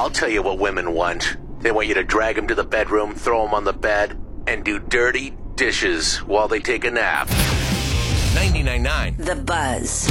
I'll tell you what women want. They want you to drag them to the bedroom, throw them on the bed, and do dirty dishes while they take a nap. 99.9 The Buzz.